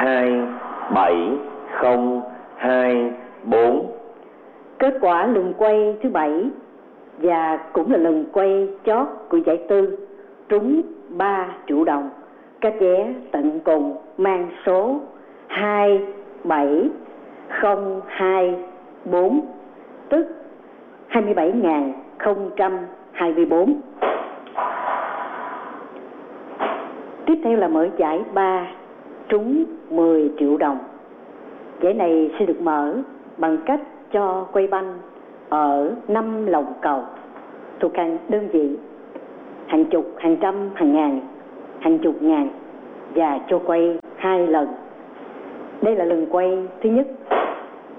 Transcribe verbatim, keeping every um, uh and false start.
hai bảy không hai bốn. Kết quả lần quay thứ bảy và cũng là lần quay chót của giải tư trúng ba triệu đồng. Các vé tận cùng mang số hai bảy không hai bốn, tức hai mươi bảy nghìn không trăm hai mươi bốn. Tiếp theo là mở giải ba trúng mười triệu đồng. Giải này sẽ được mở bằng cách cho quay banh ở năm lồng cầu thuộc hàng đơn vị, hàng chục, hàng trăm, hàng ngàn, hàng chục ngàn, và cho quay hai lần. Đây là lần quay thứ nhất.